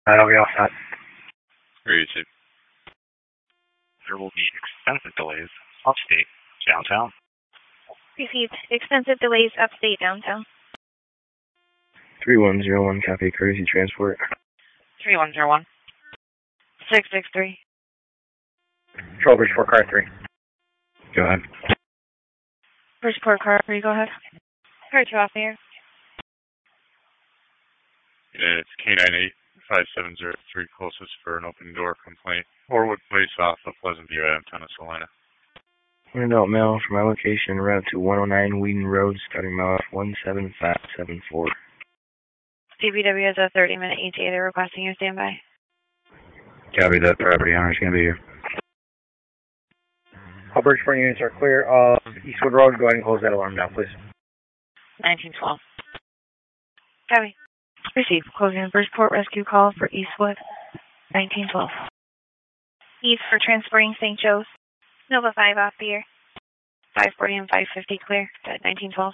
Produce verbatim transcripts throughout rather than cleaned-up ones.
That'll be all set. Very easy. There will be extensive delays upstate downtown. Received. Extensive delays upstate downtown. three one zero one, copy, courtesy transport. three one zero one. six six three. Control Bridgeport car three. Go ahead. Bridgeport car three, go ahead. Car two off the air. Yeah, it's K nine eight five seven zero three, closest for an open door complaint. Orwood Place off of Pleasant View, Adamtown, Salina. One adult male from my location, route to one oh nine Whedon Road, starting mile off one seven five seven four. D P W has a thirty minute E T A. They're requesting your standby. Copy that. Property owner's going to be here. All Bridgeport units are clear of Eastwood Road. Go ahead and close that alarm down, please. nineteen twelve. Copy. Received. Closing the Bridgeport rescue call for Eastwood. nineteen twelve. East for transporting Saint Joe's. Nova five off the air. five forty and five fifty clear at nineteen twelve.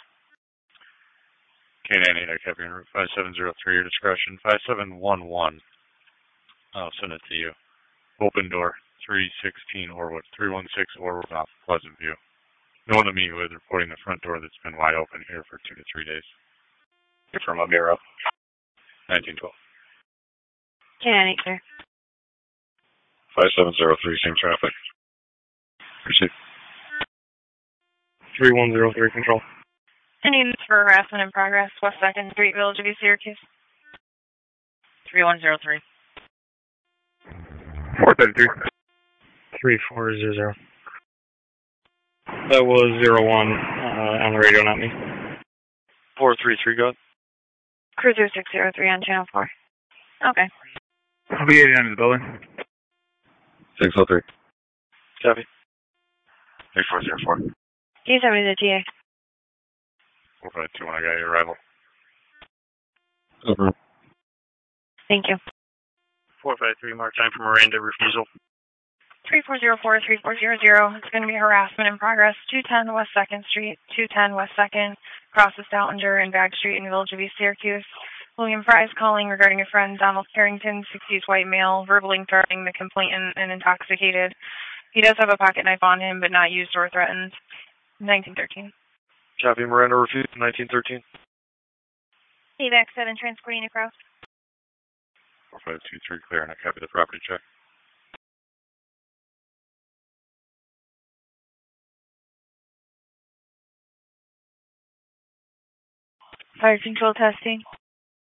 K nine eight, I copy on route five seven zero three, your discretion. five seven one one. I'll send it to you. Open door, three sixteen Orwood, three one six Orwood off Pleasant View. No one to meet with reporting the front door that's been wide open here for two to three days. From a bureau. nineteen twelve. K nine eight clear. five seven zero three, same traffic. Proceed. three one zero three, control. Any news for harassment in progress, West second Street, Village of East Syracuse? three one zero three. four thirty-three. three four zero zero. That was zero one uh, on the radio, not me. four three three, go ahead. Cruiser six zero three on channel four. Okay. I'll be eighty into the building. six oh three. Copy. three four zero four. Can you send me the T A? four five two one, I got your arrival. Over. Thank you. four five three, mark time for Miranda refusal. three four zero four, three four zero zero. It's going to be harassment in progress. two ten West second Street, two ten West second, crosses Stoutenger and Bag Street in Village of East Syracuse. William Fry is calling regarding a friend, Donald Carrington, sixties white male, verbally threatening the complainant and intoxicated. He does have a pocket knife on him, but not used or threatened. nineteen thirteen. Copy, Miranda refused, nineteen thirteen. A V A C seven transporting across. four five two three, clear, and I copy the property check. Fire control testing.